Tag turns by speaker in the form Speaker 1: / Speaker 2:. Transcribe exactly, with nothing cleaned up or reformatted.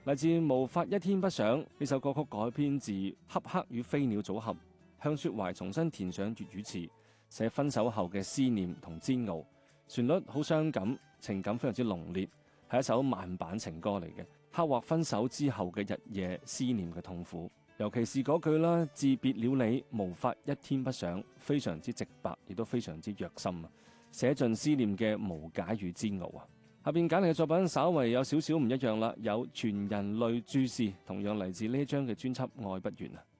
Speaker 1: 嚟自無法一天不想呢首歌曲，改編自恰克與飛鳥組合，向雪懷重新填上粵語詞，寫分手後嘅思念同煎熬，旋律好傷感，情感非常之濃烈，係一首慢板情歌嚟嘅，刻畫分手之後嘅日夜思念嘅痛苦。尤其是嗰句啦，自別了你，無法一天不想，非常之直白，亦都非常之虐心啊，寫盡思念嘅無解與煎熬啊。下邊揀嚟嘅作品稍為有少少唔一樣啦，有全人類注視，同樣嚟自呢張嘅專輯《愛不完》啊。